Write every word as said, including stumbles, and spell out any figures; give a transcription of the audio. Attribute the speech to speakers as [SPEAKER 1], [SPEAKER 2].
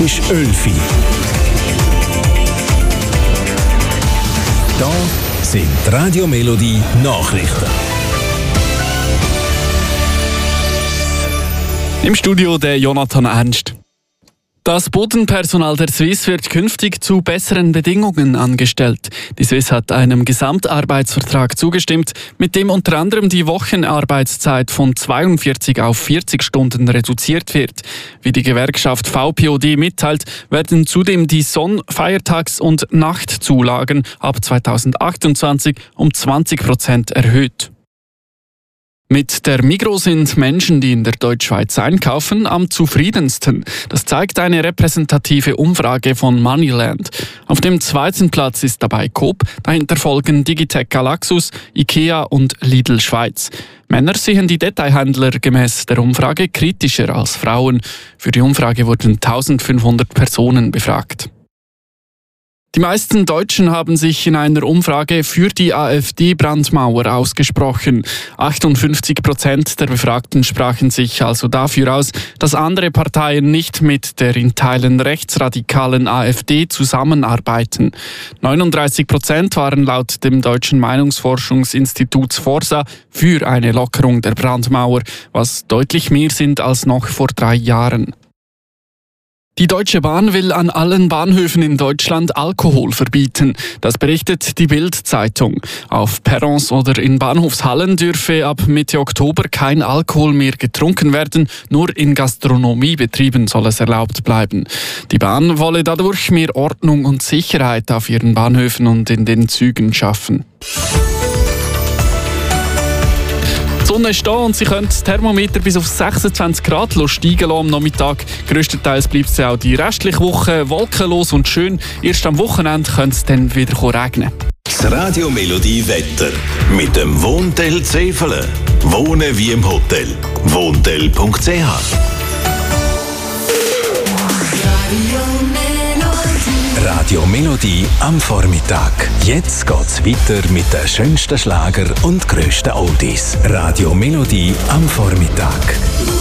[SPEAKER 1] Es ist elf Uhr. Da sind die Radio Melodie Nachrichten.
[SPEAKER 2] Im Studio der Jonathan Ernst. Das Bodenpersonal der Swiss wird künftig zu besseren Bedingungen angestellt. Die Swiss hat einem Gesamtarbeitsvertrag zugestimmt, mit dem unter anderem die Wochenarbeitszeit von zweiundvierzig auf vierzig Stunden reduziert wird. Wie die Gewerkschaft V P O D mitteilt, werden zudem die Sonn-, Feiertags- und Nachtzulagen ab zweitausendachtundzwanzig um zwanzig Prozent erhöht. Mit der Migros sind Menschen, die in der Deutschschweiz einkaufen, am zufriedensten. Das zeigt eine repräsentative Umfrage von Moneyland. Auf dem zweiten Platz ist dabei Coop, dahinter folgen Digitec Galaxus, Ikea und Lidl Schweiz. Männer sehen die Detailhändler gemäss der Umfrage kritischer als Frauen. Für die Umfrage wurden eintausendfünfhundert Personen befragt. Die meisten Deutschen haben sich in einer Umfrage für die AfD-Brandmauer ausgesprochen. achtundfünfzig Prozent der Befragten sprachen sich also dafür aus, dass andere Parteien nicht mit der in Teilen rechtsradikalen AfD zusammenarbeiten. neununddreißig Prozent waren laut dem deutschen Meinungsforschungsinstituts Forsa für eine Lockerung der Brandmauer, was deutlich mehr sind als noch vor drei Jahren. Die Deutsche Bahn will an allen Bahnhöfen in Deutschland Alkohol verbieten. Das berichtet die Bild-Zeitung. Auf Perrons oder in Bahnhofshallen dürfe ab Mitte Oktober kein Alkohol mehr getrunken werden. Nur in Gastronomiebetrieben soll es erlaubt bleiben. Die Bahn wolle dadurch mehr Ordnung und Sicherheit auf ihren Bahnhöfen und in den Zügen schaffen. Die Sonne ist da und sie können das Thermometer bis auf sechsundzwanzig Grad steigen lassen am Nachmittag. Grösstenteils bleibt es auch die restliche Woche wolkenlos und schön. Erst am Wochenende könnte es dann wieder regnen.
[SPEAKER 1] Das Radio Melodie Wetter mit dem Wohntel Zefelen. Wohnen wie im Hotel. Wohntel punkt c h Radio Melodie am Vormittag. Jetzt geht's weiter mit den schönsten Schlager und grössten Oldies. Radio Melodie am Vormittag.